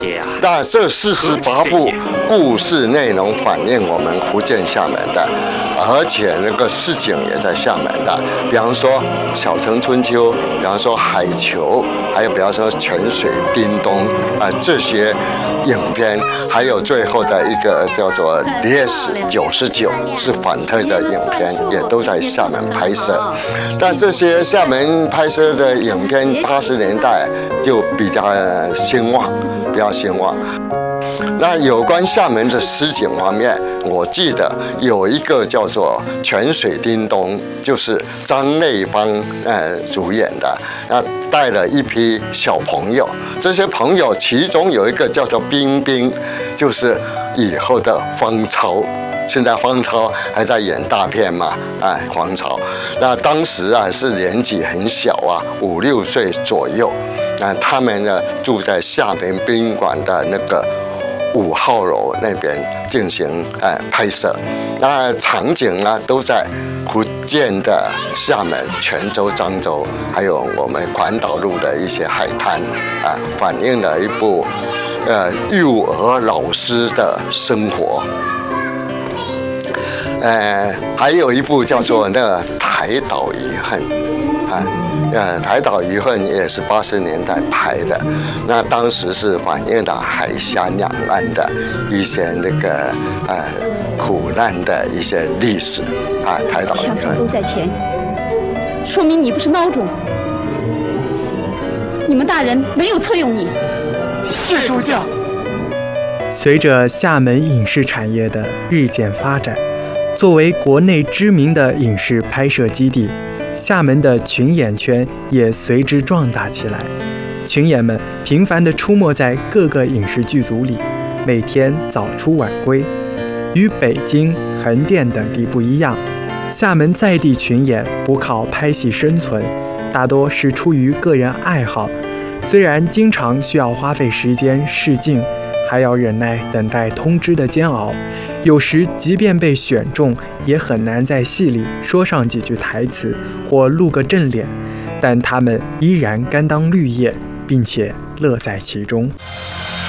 那这48部故事内容反映我们福建厦门的，而且那个市井也在厦门的，比方说《小城春秋》，比方说《海球》，还有比方说《泉水叮咚》这些影片，还有最后的一个叫做《烈士99》是反特的影片，也都在厦门拍摄。但这些厦门拍摄的影片，80年代就比较兴旺。那有关厦门的诗景方面，我记得有一个叫做《泉水叮咚》，就是张内芳主演的，那带了一批小朋友，这些朋友其中有一个叫做冰冰，就是以后的方超。现在方超还在演大片嘛？方超，那当时是年纪很小5、6岁左右。那他们呢住在厦门宾馆的那个5号楼那边进行拍摄。那场景呢都在福建的厦门、泉州、漳州，还有我们环岛路的一些海滩反映了一部幼儿老师的生活。还有一部叫做那个《台岛遗恨》《台岛遗恨》也是80年代拍的，那当时是反映了海峡两岸的一些那个苦难的一些历史台岛遗恨。 枪手都在前，说明你不是孬种，你们大人没有错用你。 是主教。 随着厦门影视产业的日渐发展，作为国内知名的影视拍摄基地，厦门的群演圈也随之壮大起来。群演们频繁地出没在各个影视剧组里，每天早出晚归。与北京、横店等地不一样，厦门在地群演不靠拍戏生存，大多是出于个人爱好。虽然经常需要花费时间试镜，还要忍耐等待通知的煎熬，有时即便被选中，也很难在戏里说上几句台词或露个正脸，但他们依然甘当绿叶，并且乐在其中。